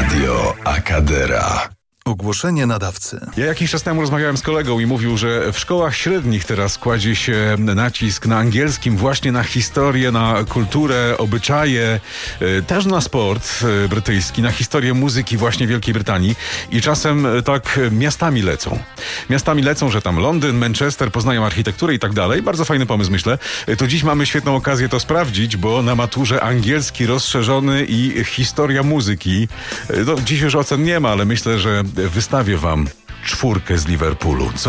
Radio Akadera. Ogłoszenie nadawcy. Ja jakiś czas temu rozmawiałem z kolegą i mówił, że w szkołach średnich teraz kładzie się nacisk na angielskim właśnie na historię, na kulturę, obyczaje, też na sport brytyjski, na historię muzyki właśnie Wielkiej Brytanii i czasem tak miastami lecą. Miastami lecą, że tam Londyn, Manchester, poznają architekturę i tak dalej. Bardzo fajny pomysł, myślę. To dziś mamy świetną okazję to sprawdzić, bo na maturze angielski rozszerzony i historia muzyki. Dziś już ocen nie ma, ale myślę, że wystawię wam 4 z Liverpoolu.